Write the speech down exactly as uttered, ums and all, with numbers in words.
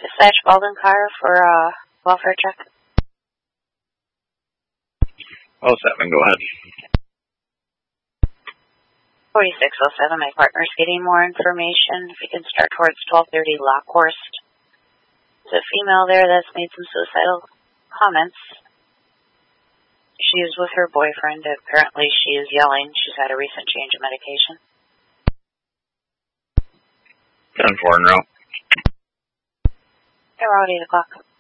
Dispatch Baldwin car for uh, welfare check. Oh, seven, go ahead. forty-six oh seven, my partner's getting more information. If you can start towards twelve thirty Lockhorst. There's a female there that's made some suicidal comments. She is with her boyfriend. Apparently she is yelling. She's had a recent change of medication. ten four in route. They're out eight o'clock.